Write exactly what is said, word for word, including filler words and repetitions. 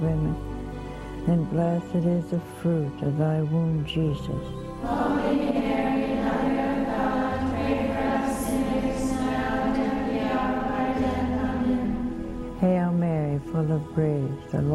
women, and blessed is the fruit of thy womb, Jesus. Holy Mary, Mother of God, pray for us sinners now and at the hour of our death. Amen. Hail Mary, full of grace, the